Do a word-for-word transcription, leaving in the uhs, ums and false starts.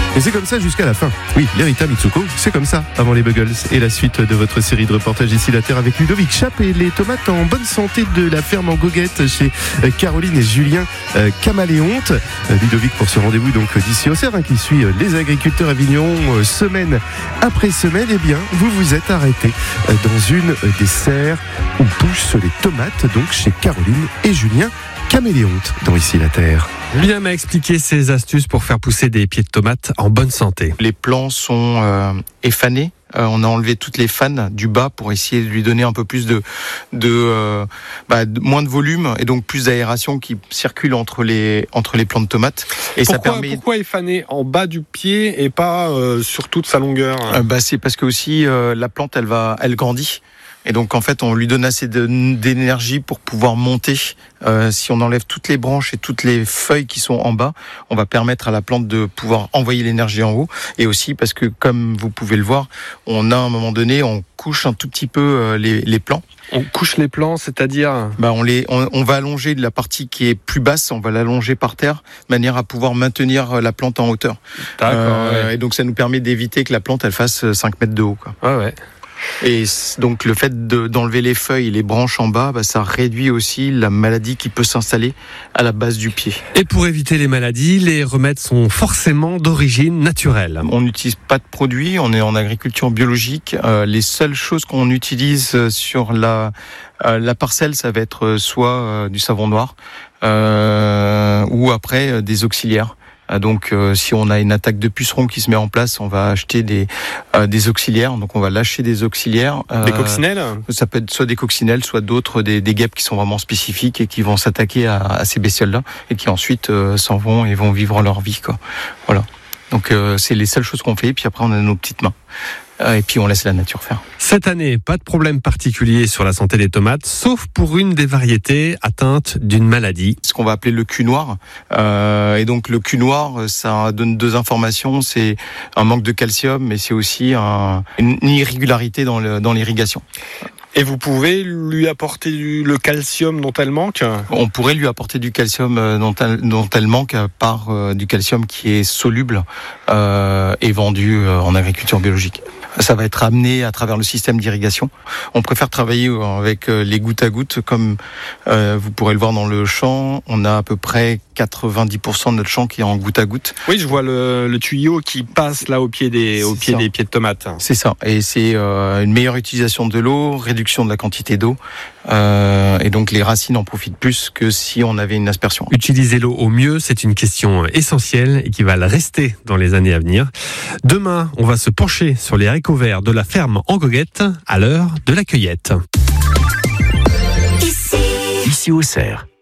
Et c'est comme ça jusqu'à la fin. Oui, l'Erita Mitsuko, c'est comme ça avant les Buggles. Et la suite de votre série de reportages ici la Terre avec Ludovic Chape et les tomates en bonne santé de la ferme en goguette chez Caroline et Julien euh, Caméléonte. Euh, Ludovic pour ce rendez-vous donc d'ici au Cerf hein, qui suit les agriculteurs avignons euh, semaine après semaine. Eh bien, vous vous êtes arrêté euh, dans une des serres où poussent les tomates donc chez Caroline et Julien Caméléonte dans Ici la Terre. Julien m'a expliqué ses astuces pour faire pousser des pieds de tomates en bonne santé. Les plants sont euh, effanés. Euh, on a enlevé toutes les fanes du bas pour essayer de lui donner un peu plus de, de, euh, bah, de moins de volume et donc plus d'aération qui circule entre les entre les plants de tomates. Et pourquoi, ça permet. Pourquoi effaner en bas du pied et pas euh, sur toute sa longueur euh, Bah c'est parce que aussi euh, la plante elle va elle grandit. Et donc en fait on lui donne assez de, d'énergie pour pouvoir monter. Euh, si on enlève toutes les branches et toutes les feuilles qui sont en bas, on va permettre à la plante de pouvoir envoyer l'énergie en haut. Et aussi parce que comme vous pouvez le voir, on a à un moment donné, on couche un tout petit peu euh, les, les plants. On couche les plants, c'est-à-dire bah on les, on, on va allonger de la partie qui est plus basse, on va l'allonger par terre, de manière à pouvoir maintenir la plante en hauteur. D'accord. Euh, ouais. Et donc ça nous permet d'éviter que la plante elle fasse cinq mètres de haut, quoi. Ouais, ouais. Et donc le fait de, d'enlever les feuilles et les branches en bas, bah, ça réduit aussi la maladie qui peut s'installer à la base du pied. Et pour éviter les maladies, les remèdes sont forcément d'origine naturelle. On n'utilise pas de produits, on est en agriculture biologique. Euh, les seules choses qu'on utilise sur la, euh, la parcelle, ça va être soit euh, du savon noir euh, ou après euh, des auxiliaires. Donc, euh, si on a une attaque de pucerons qui se met en place, on va acheter des euh, des auxiliaires. Donc, on va lâcher des auxiliaires. Euh, Des coccinelles ? Ça peut être soit des coccinelles, soit d'autres, des, des guêpes qui sont vraiment spécifiques et qui vont s'attaquer à, à ces bestioles-là et qui ensuite euh, s'en vont et vont vivre leur vie, quoi. Voilà. Donc, euh, c'est les seules choses qu'on fait. Et puis après, on a nos petites mains. Et puis on laisse la nature faire. Cette année, pas de problème particulier sur la santé des tomates, sauf pour une des variétés atteintes d'une maladie. Ce qu'on va appeler le cul noir. Euh, et donc le cul noir, ça donne deux informations. C'est un manque de calcium, mais c'est aussi un, une irrégularité dans, le, dans l'irrigation. Et vous pouvez lui apporter du, le calcium dont elle manque ? On pourrait lui apporter du calcium dont elle, dont elle manque par euh, du calcium qui est soluble euh, et vendu euh, en agriculture biologique. Ça va être amené à travers le système d'irrigation. On préfère travailler avec les gouttes à gouttes, comme euh, vous pourrez le voir dans le champ. On a à peu près quatre-vingt-dix pour cent de notre champ qui est en goutte à goutte. Oui, je vois le, le tuyau qui passe là au pied des, au pied des pieds de tomates. C'est ça. Et c'est euh, une meilleure utilisation de l'eau, réduction de la quantité d'eau. Euh, et donc les racines en profitent plus que si on avait une aspersion. Utiliser l'eau au mieux, c'est une question essentielle et qui va le rester dans les années à venir. Demain, on va se pencher sur les haricots verts de la ferme en goguette à l'heure de la cueillette. Ici, ici au Cerf.